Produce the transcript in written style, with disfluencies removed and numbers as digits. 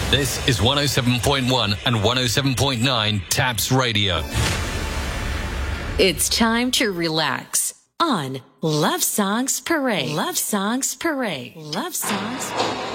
This is 107.1 and 107.9 Taps Radio. It's time to relax on Love Songs Parade. Love Songs Parade. Love Songs Parade.